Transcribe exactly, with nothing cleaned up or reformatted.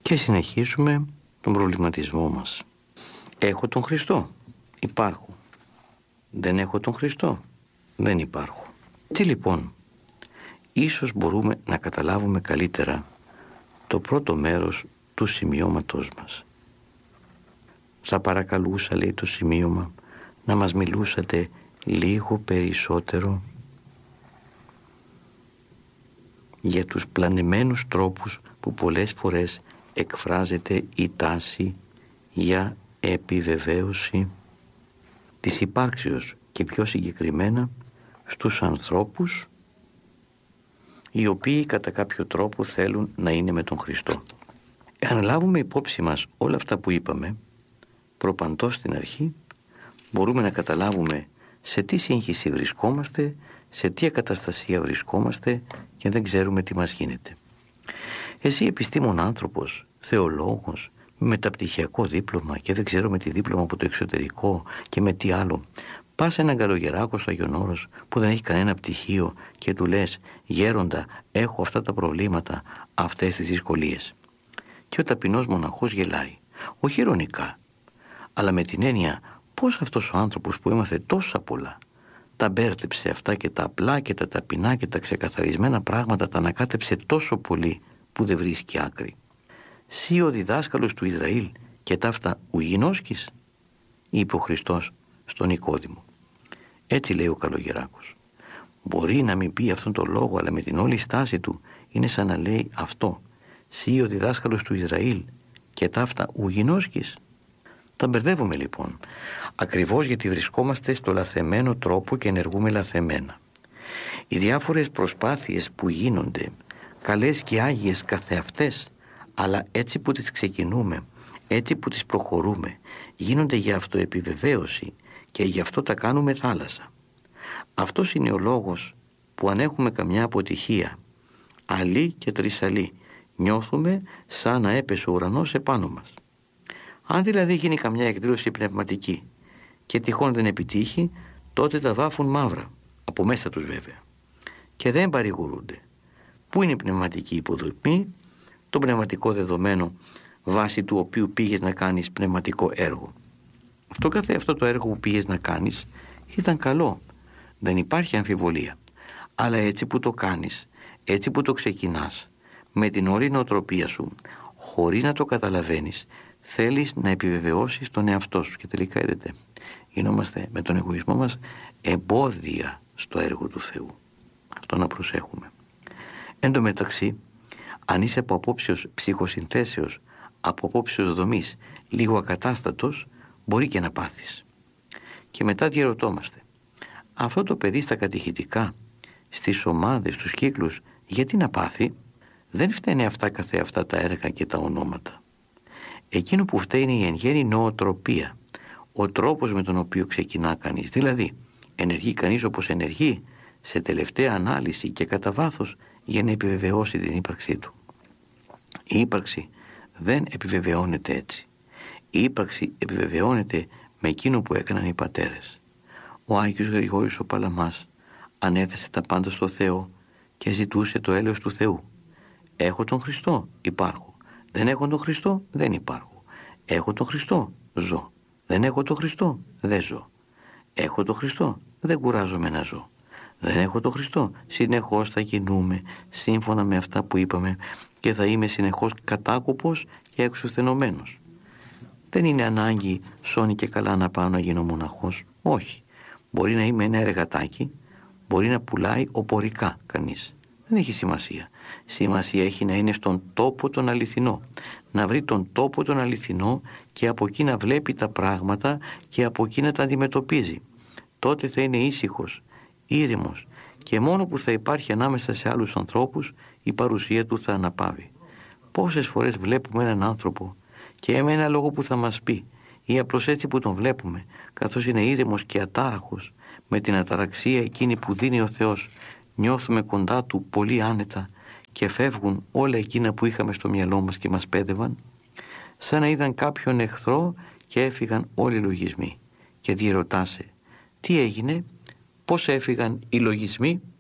Και συνεχίζουμε τον προβληματισμό μας. Έχω τον Χριστό, υπάρχω. Δεν έχω τον Χριστό, δεν υπάρχω. Τι λοιπόν, ίσως μπορούμε να καταλάβουμε καλύτερα το πρώτο μέρος του σημειώματός μας. Θα παρακαλούσα, λέει το σημείωμα, να μας μιλούσατε λίγο περισσότερο για τους πλανεμένους τρόπους που πολλές φορές εκφράζεται η τάση για επιβεβαίωση της υπάρξεως και πιο συγκεκριμένα στους ανθρώπους οι οποίοι κατά κάποιο τρόπο θέλουν να είναι με τον Χριστό. Εάν λάβουμε υπόψη μας όλα αυτά που είπαμε προπαντός στην αρχή, μπορούμε να καταλάβουμε σε τι σύγχυση βρισκόμαστε, σε τι ακαταστασία βρισκόμαστε και δεν ξέρουμε τι μας γίνεται. Εσύ επιστήμον άνθρωπος, θεολόγος, με μεταπτυχιακό δίπλωμα και δεν ξέρω με τι δίπλωμα από το εξωτερικό και με τι άλλο, πας σε έναν καλογεράκο στο Άγιον Όρος που δεν έχει κανένα πτυχίο και του λες «Γέροντα, έχω αυτά τα προβλήματα, αυτές τις δυσκολίες». Και ο ταπεινός μοναχός γελάει, όχι ειρωνικά, αλλά με την έννοια πώς αυτός ο άνθρωπος που έμαθε τόσα πολλά τα μπέρδεψε αυτά και τα απλά και τα ταπεινά και τα ξεκαθαρισμένα πράγματα τα ανακάτεψε τόσο πολύ που δεν βρίσκει άκρη. «Σύ ο διδάσκαλος του Ισραήλ και ταύτα ουγινόσκης», είπε ο Χριστός στον Νικόδημο. Έτσι λέει ο καλογεράκος. Μπορεί να μην πει αυτόν τον λόγο, αλλά με την όλη στάση του είναι σαν να λέει αυτό. «Σύ ο διδάσκαλος του Ισραήλ και ταύτα ουγινόσκης». Τα μπερδεύουμε λοιπόν, ακριβώς γιατί βρισκόμαστε στο λαθεμένο τρόπο και ενεργούμε λαθεμένα. Οι διάφορες προσπάθειες που γίνονται, καλές και άγιες καθεαυτές, αλλά έτσι που τις ξεκινούμε, έτσι που τις προχωρούμε, γίνονται για αυτοεπιβεβαίωση και γι' αυτό τα κάνουμε θάλασσα. Αυτός είναι ο λόγος που αν έχουμε καμιά αποτυχία, αλή και τρισαλή, νιώθουμε σαν να έπεσε ο ουρανός επάνω μας. Αν δηλαδή γίνει καμιά εκδήλωση πνευματική και τυχόν δεν επιτύχει, τότε τα βάφουν μαύρα, από μέσα τους βέβαια, και δεν παρηγορούνται. Πού είναι η πνευματική υποδομή, το πνευματικό δεδομένο βάσει του οποίου πήγες να κάνεις πνευματικό έργο. Αυτό καθε αυτό το έργο που πήγες να κάνεις ήταν καλό, δεν υπάρχει αμφιβολία, αλλά έτσι που το κάνεις, έτσι που το ξεκινάς, με την όλη νοοτροπία σου, χωρίς να το καταλαβαίνεις, θέλεις να επιβεβαιώσεις τον εαυτό σου και τελικά είδετε, γινόμαστε με τον εγωισμό μας εμπόδια στο έργο του Θεού. Αυτό να προσέχουμε. Εν τω μεταξύ, αν είσαι από απόψεως ψυχοσυνθέσεως, από απόψεως δομής, λίγο ακατάστατος, μπορεί και να πάθεις. Και μετά διαρωτόμαστε, αυτό το παιδί στα κατηχητικά, στις ομάδες, στους κύκλους, γιατί να πάθει? Δεν φταίνε αυτά καθεαυτά τα έργα και τα ονόματα. Εκείνο που φταίει είναι η εν γέννη νοοτροπία, ο τρόπος με τον οποίο ξεκινά κανείς. Δηλαδή, ενεργεί κανείς όπως ενεργεί, σε τελευταία ανάλυση και κατά βάθος για να επιβεβαιώσει την ύπαρξή του. Η ύπαρξη δεν επιβεβαιώνεται έτσι. Η ύπαρξη επιβεβαιώνεται με εκείνο που έκαναν οι πατέρες. Ο Άγιος Γρηγόρης ο Παλαμάς ανέθεσε τα πάντα στο Θεό και ζητούσε το έλεος του Θεού. Έχω τον Χριστό, υπάρχω. Δεν έχω τον Χριστό, δεν υπάρχω. Έχω τον Χριστό, ζω. Δεν έχω τον Χριστό, δεν ζω. Έχω τον Χριστό, δεν κουράζομαι να ζω. Δεν έχω τον Χριστό, συνεχώς θα κινούμε σύμφωνα με αυτά που είπαμε και θα είμαι συνεχώς κατάκοπος και εξουθενωμένος. Δεν είναι ανάγκη σώνει και καλά να πάω να γίνω μοναχός. Όχι. Μπορεί να είμαι ένα εργατάκι, μπορεί να πουλάει οπορικά κανείς. Δεν έχει σημασία. Σημασία έχει να είναι στον τόπο τον αληθινό. Να βρει τον τόπο τον αληθινό και από εκεί να βλέπει τα πράγματα και από εκεί να τα αντιμετωπίζει. Τότε θα είναι ήσυχος, ήρεμος και μόνο που θα υπάρχει ανάμεσα σε άλλους ανθρώπους η παρουσία του θα αναπαύει. Πόσες φορές βλέπουμε έναν άνθρωπο και με ένα λόγο που θα μας πει ή απλώς έτσι που τον βλέπουμε, καθώς είναι ήρεμος και ατάραχος, με την αταραξία εκείνη που δίνει ο Θεός, νιώθουμε κοντά του πολύ άνετα και φεύγουν όλα εκείνα που είχαμε στο μυαλό μας και μας πέδευαν, σαν να είδαν κάποιον εχθρό και έφυγαν όλοι οι λογισμοί. Και διερωτάσαι, τι έγινε, πώς έφυγαν οι λογισμοί?